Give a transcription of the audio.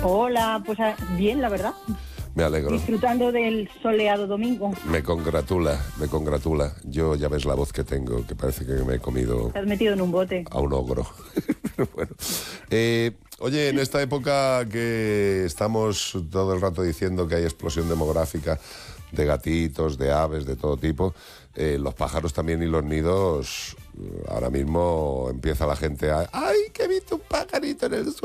Hola, pues bien, la verdad. Me alegro. Disfrutando del soleado domingo. Me congratula. Yo ya ves la voz que tengo, que parece que me he comido Te has metido en un bote. a un ogro. Pero bueno. Oye, en esta época que estamos todo el rato diciendo que hay explosión demográfica de gatitos, de aves, de todo tipo, los pájaros también y los nidos, ahora mismo empieza la gente a... ¡Ay, que he visto un pajarito en el suelo!